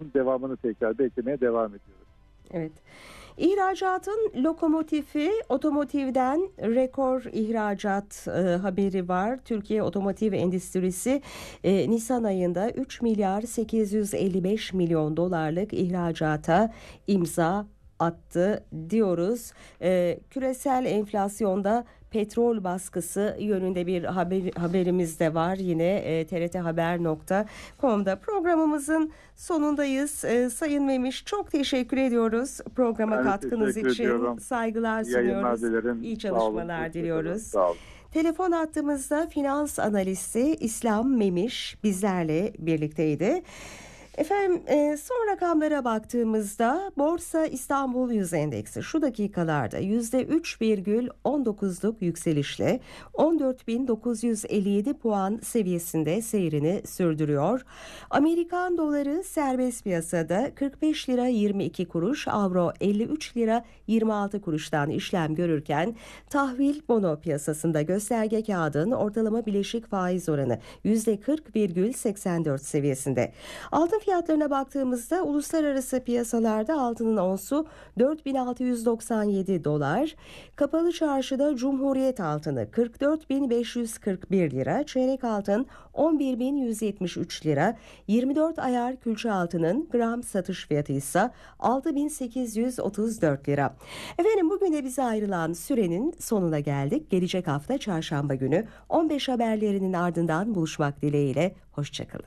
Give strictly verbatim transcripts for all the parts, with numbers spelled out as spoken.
devamını tekrar beklemeye devam ediyoruz. Evet. İhracatın lokomotifi, otomotivden rekor ihracat e, haberi var. Türkiye Otomotiv Endüstrisi e, Nisan ayında üç milyar sekiz yüz elli beş milyon dolarlık ihracata imza attı diyoruz. E, küresel enflasyonda petrol baskısı yönünde bir haber, haberimiz de var. Yine e, t r t haber nokta com'da programımızın sonundayız. E, Sayın Memiş, çok teşekkür ediyoruz programa Ben katkınız için. ediyorum. Saygılar İyi yayınlar sunuyoruz. dilerim. İyi Sağ çalışmalar olun, diliyoruz. Sağ olun. Telefon hattımızda finans analisti İslam Memiş bizlerle birlikteydi. Efendim e, son rakamlara baktığımızda Borsa İstanbul Yüz Endeksi şu dakikalarda yüzde üç virgül on dokuzluk yükselişle on dört bin dokuz yüz elli yedi puan seviyesinde seyrini sürdürüyor. Amerikan doları serbest piyasada kırk beş lira yirmi iki kuruş, avro elli üç lira yirmi altı kuruştan işlem görürken tahvil bono piyasasında gösterge kağıdın ortalama bileşik faiz oranı yüzde kırk virgül seksen dört seviyesinde. Altın fiyatlarına baktığımızda uluslararası piyasalarda altının onsu dört bin altı yüz doksan yedi dolar, kapalı çarşıda Cumhuriyet altını kırk dört bin beş yüz kırk bir lira, çeyrek altın on bir bin yüz yetmiş üç lira, yirmi dört ayar külçe altının gram satış fiyatı ise altı bin sekiz yüz otuz dört lira. Efendim bugün de bize ayrılan sürenin sonuna geldik. Gelecek hafta çarşamba günü on beş haberlerinin ardından buluşmak dileğiyle. Hoşçakalın.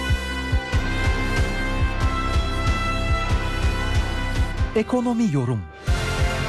Ekonomi Yorum.